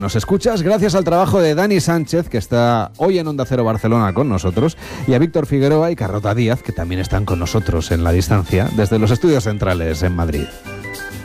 Nos escuchas gracias al trabajo de Dani Sánchez, que está hoy en Onda Cero Barcelona con nosotros, y a Víctor Figueroa y Carlota Díaz, que también están con nosotros en la distancia desde los estudios centrales en Madrid.